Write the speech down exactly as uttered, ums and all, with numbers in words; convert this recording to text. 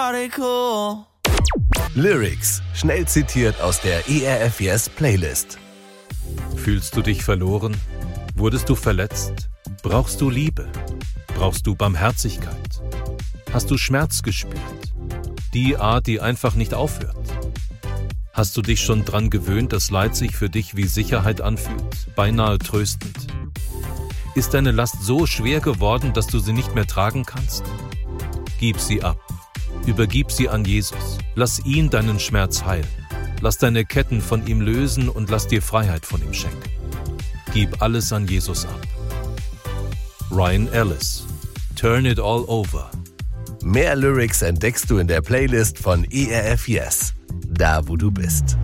radical. Lyrics, schnell zitiert aus der E R F Yes Playlist. Fühlst du dich verloren? Wurdest du verletzt? Brauchst du Liebe? Brauchst du Barmherzigkeit? Hast du Schmerz gespürt? Die Art, die einfach nicht aufhört. Hast du dich schon dran gewöhnt, dass Leid sich für dich wie Sicherheit anfühlt, beinahe tröstend? Ist deine Last so schwer geworden, dass du sie nicht mehr tragen kannst? Gib sie ab. Übergib sie an Jesus. Lass ihn deinen Schmerz heilen. Lass deine Ketten von ihm lösen und lass dir Freiheit von ihm schenken. Gib alles an Jesus ab. Ryan Ellis. Turn it all over. Mehr Lyrics entdeckst du in der Playlist von E R F Yes, da wo du bist.